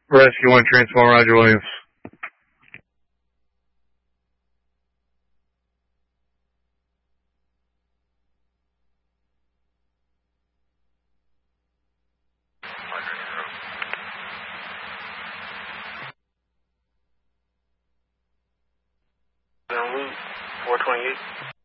Rescue 1, transform, Roger Williams. En route, 428.